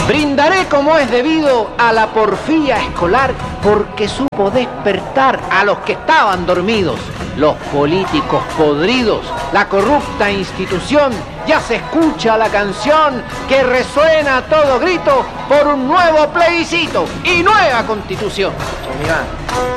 Brindaré como es debido a la porfía escolar porque supo despertar a los que estaban dormidos. Los políticos podridos, la corrupta institución, ya se escucha la canción que resuena a todo grito por un nuevo plebiscito y nueva constitución.